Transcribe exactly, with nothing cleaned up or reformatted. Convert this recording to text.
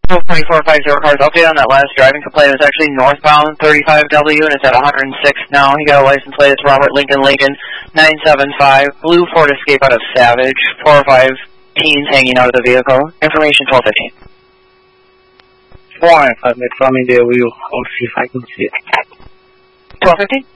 twenty-four five zero cars, update on that last driving complaint. It's actually northbound thirty-five W, and it's at one hundred six now. He got a license plate. It's Robert Lincoln Lincoln, nine seven five. Blue Ford Escape out of Savage. Four or five teens hanging out of the vehicle. Information twelve fifteen. Four and five, from in the wheel. I'll see if I can see it. twelve fifteen?